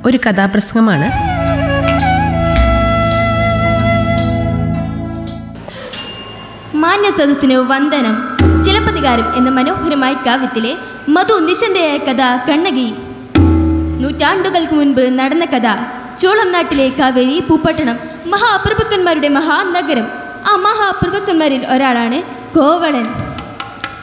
ഒരു കഥാപ്രസംഗമാണ്. മാന്യ സദസ്സിന് വന്ദനം. ചിലപ്പതികാരം എന്ന മനോഹരമായ കാവ്യത്തിലെ മധു നിശന്തയായ കഥ കണ്ണകി. നൂറ്റാണ്ടുകൾക്ക് മുൻപ് നടന്ന കഥ. ചോളം നാട്ടിലെ കാവേരി പൂപ്പട്ടണം മഹാപ്രഭുക്കന്മാരുടെ മഹാനഗരം. ആ മഹാപ്രഭുക്കന്മാരിൽ ഒരാളാണ് കോവളൻ.